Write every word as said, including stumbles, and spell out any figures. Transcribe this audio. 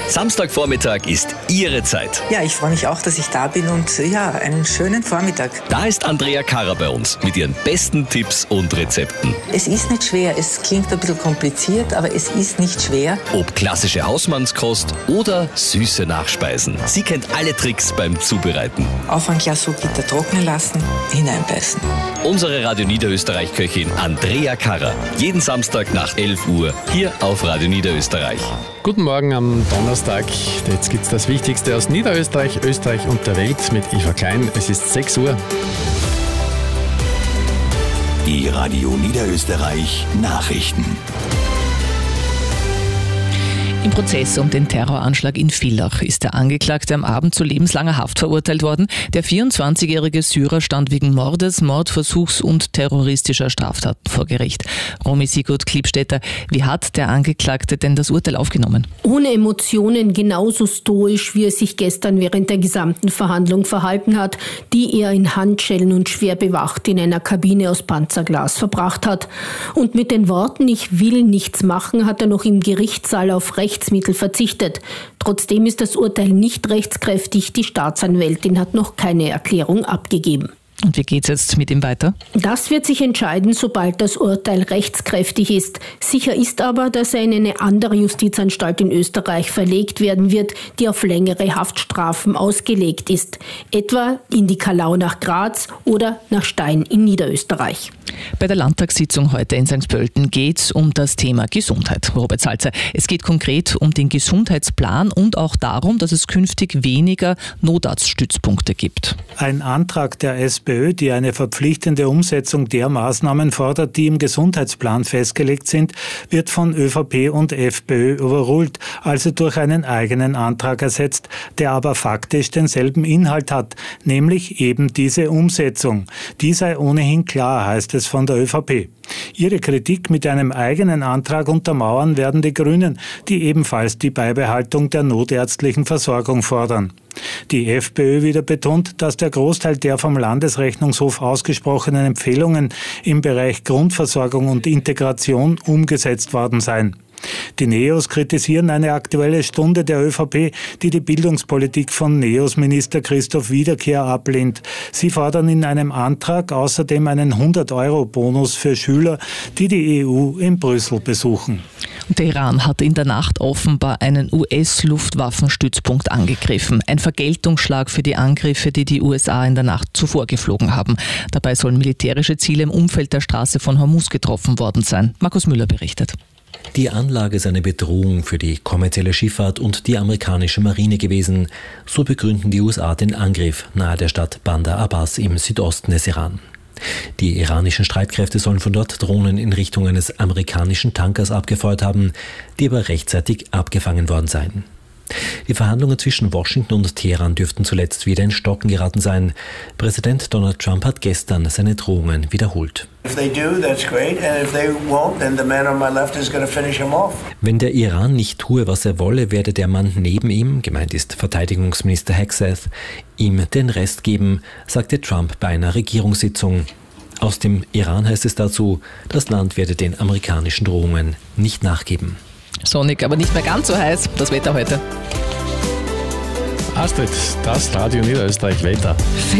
Samstagvormittag ist Ihre Zeit. Ja, ich freue mich auch, dass ich da bin und ja, einen schönen Vormittag. Da ist Andrea Karrer bei uns mit ihren besten Tipps und Rezepten. Es ist nicht schwer, es klingt ein bisschen kompliziert, aber es ist nicht schwer. Ob klassische Hausmannskost oder süße Nachspeisen. Sie kennt alle Tricks beim Zubereiten. Auf ein Glas Gitter trocknen lassen, hineinbeißen. Unsere Radio Niederösterreich-Köchin Andrea Karrer. Jeden Samstag nach elf Uhr hier auf Radio Niederösterreich. Guten Morgen am Donnerstag. Jetzt gibt's das Wichtigste aus Niederösterreich, Österreich und der Welt mit Eva Klein. Es ist sechs Uhr. Die Radio Niederösterreich Nachrichten. Im Prozess um den Terroranschlag in Villach ist der Angeklagte am Abend zu lebenslanger Haft verurteilt worden. Der vierundzwanzigjährige Syrer stand wegen Mordes, Mordversuchs und terroristischer Straftaten vor Gericht. Romy Sigurd-Kliebstetter, wie hat der Angeklagte denn das Urteil aufgenommen? Ohne Emotionen, genauso stoisch, wie er sich gestern während der gesamten Verhandlung verhalten hat, die er in Handschellen und schwer bewacht in einer Kabine aus Panzerglas verbracht hat. Und mit den Worten „Ich will nichts machen" hat er noch im Gerichtssaal auf Rechtsmittel verzichtet. Trotzdem ist das Urteil nicht rechtskräftig. Die Staatsanwältin hat noch keine Erklärung abgegeben. Und wie geht's jetzt mit ihm weiter? Das wird sich entscheiden, sobald das Urteil rechtskräftig ist. Sicher ist aber, dass er in eine andere Justizanstalt in Österreich verlegt werden wird, die auf längere Haftstrafen ausgelegt ist. Etwa in die Kalau nach Graz oder nach Stein in Niederösterreich. Bei der Landtagssitzung heute in Sankt Pölten geht's um das Thema Gesundheit. Robert Salzer, es geht konkret um den Gesundheitsplan und auch darum, dass es künftig weniger Notarztstützpunkte gibt. Ein Antrag der S P Ö, die eine verpflichtende Umsetzung der Maßnahmen fordert, die im Gesundheitsplan festgelegt sind, wird von ÖVP und FPÖ überrollt, also durch einen eigenen Antrag ersetzt, der aber faktisch denselben Inhalt hat, nämlich eben diese Umsetzung. Die sei ohnehin klar, heißt es von der ÖVP. Ihre Kritik mit einem eigenen Antrag untermauern werden die Grünen, die ebenfalls die Beibehaltung der notärztlichen Versorgung fordern. Die FPÖ wieder betont, dass der Großteil der vom Landesrechnungshof ausgesprochenen Empfehlungen im Bereich Grundversorgung und Integration umgesetzt worden seien. Die Neos kritisieren eine Aktuelle Stunde der ÖVP, die die Bildungspolitik von Neos-Minister Christoph Wiederkehr ablehnt. Sie fordern in einem Antrag außerdem einen hundert-Euro-Bonus für Schüler, die die E U in Brüssel besuchen. Der Iran hat in der Nacht offenbar einen U S-Luftwaffenstützpunkt angegriffen. Ein Vergeltungsschlag für die Angriffe, die die U S A in der Nacht zuvor geflogen haben. Dabei sollen militärische Ziele im Umfeld der Straße von Hormuz getroffen worden sein. Markus Müller berichtet. Die Anlage sei eine Bedrohung für die kommerzielle Schifffahrt und die amerikanische Marine gewesen. So begründen die U S A den Angriff nahe der Stadt Bandar Abbas im Südosten des Iran. Die iranischen Streitkräfte sollen von dort Drohnen in Richtung eines amerikanischen Tankers abgefeuert haben, die aber rechtzeitig abgefangen worden seien. Die Verhandlungen zwischen Washington und Teheran dürften zuletzt wieder in Stocken geraten sein. Präsident Donald Trump hat gestern seine Drohungen wiederholt. Wenn der Iran nicht tue, was er wolle, werde der Mann neben ihm, gemeint ist Verteidigungsminister Hegseth, ihm den Rest geben, sagte Trump bei einer Regierungssitzung. Aus dem Iran heißt es dazu, das Land werde den amerikanischen Drohungen nicht nachgeben. Sonnig, aber nicht mehr ganz so heiß. Das Wetter heute. Astrid, das Radio Niederösterreich Wetter.